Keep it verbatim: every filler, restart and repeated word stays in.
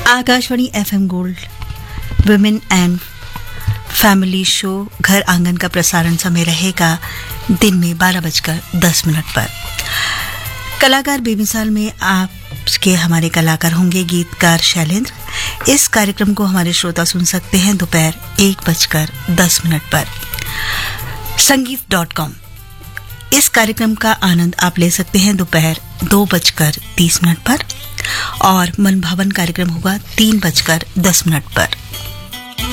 Akashvani FM gold women and family शो घर आंगन का प्रसारण समय रहेगा दिन में बारह बजकर दस मिनट पर। कलाकार बेमिसाल में आपके हमारे कलाकार होंगे गीतकार शैलेंद्र। इस कार्यक्रम को हमारे श्रोता सुन सकते हैं दोपहर एक बजकर दस मिनट पर। संगीत डॉट कॉम इस कार्यक्रम का आनंद आप ले सकते हैं दोपहर दो बजकर तीस मिनट पर और मनभावन कार्यक्रम होगा तीन बजकर दस मिनट पर।